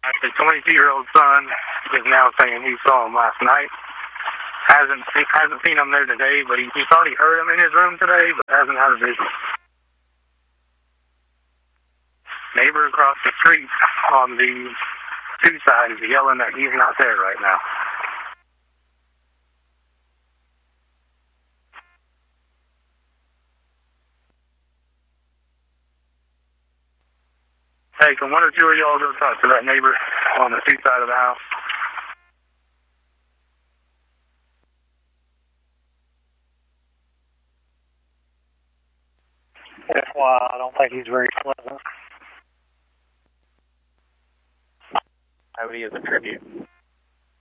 The 22-year-old son is now saying he saw him last night. Hasn't seen him there today, but he thought he heard him in his room today, but hasn't had a vision. Neighbor across the street on the 2 side is yelling that he's not there right now. Hey, can one or two of y'all go talk to that neighbor on the 2 side of the house? That's why I don't think he's very pleasant. How he is a tribute.